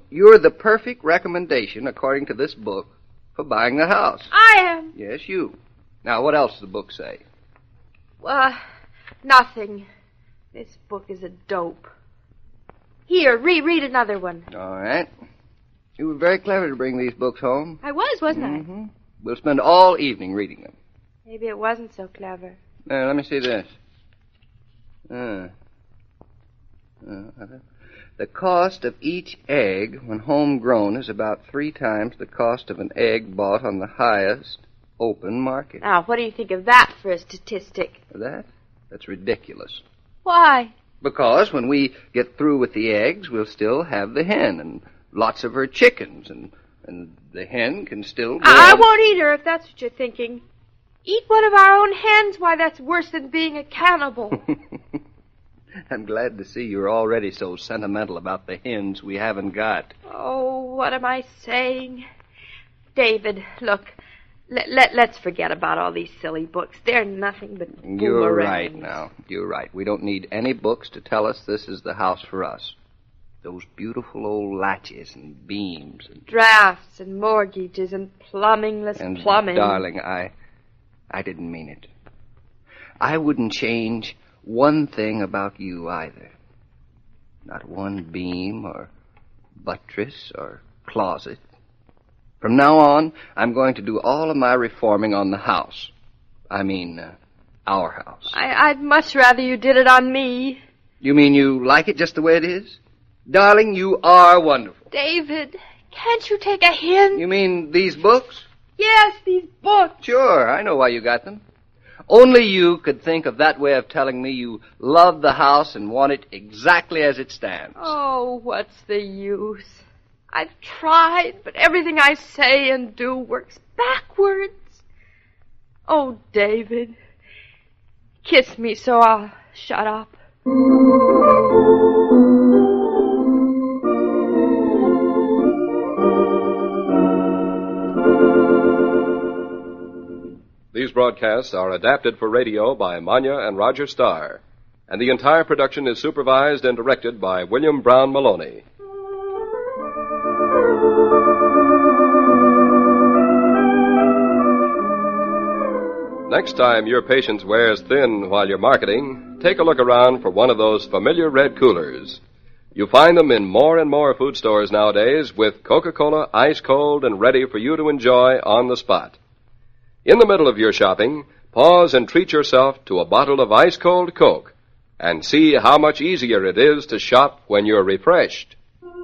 you're the perfect recommendation, according to this book, for buying the house. I am. Yes, you. Now, what else does the book say? Nothing. This book is a dope. Here, read another one. All right. You were very clever to bring these books home. I was, wasn't I? We'll spend all evening reading them. Maybe it wasn't so clever. Let me see this. The cost of each egg when homegrown is about 3 times the cost of an egg bought on the highest open market. Now, what do you think of that for a statistic? That's ridiculous. Why? Because when we get through with the eggs, we'll still have the hen and lots of her chickens, and the hen can still... I won't eat her if that's what you're thinking. Eat one of our own hens? Why, that's worse than being a cannibal. I'm glad to see you're already so sentimental about the hens we haven't got. Oh, what am I saying? David, look, let's forget about all these silly books. They're nothing but boomerangs. You're right now. You're right. We don't need any books to tell us this is the house for us. Those beautiful old latches and beams and... drafts and mortgages and plumbingless plumbing. Darling, I didn't mean it. I wouldn't change one thing about you either. Not one beam or buttress or closet. From now on, I'm going to do all of my reforming on the house. I mean, our house. I'd much rather you did it on me. You mean you like it just the way it is? Darling, you are wonderful. David, can't you take a hint? You mean these books? Yes, these books. Sure, I know why you got them. Only you could think of that way of telling me you love the house and want it exactly as it stands. Oh, what's the use? I've tried, but everything I say and do works backwards. Oh, David, kiss me so I'll shut up. These broadcasts are adapted for radio by Manya and Roger Starr, and the entire production is supervised and directed by William Brown Maloney. Next time your patience wears thin while you're marketing, take a look around for one of those familiar red coolers. You find them in more and more food stores nowadays with Coca-Cola ice cold and ready for you to enjoy on the spot. In the middle of your shopping, pause and treat yourself to a bottle of ice-cold Coke and see how much easier it is to shop when you're refreshed.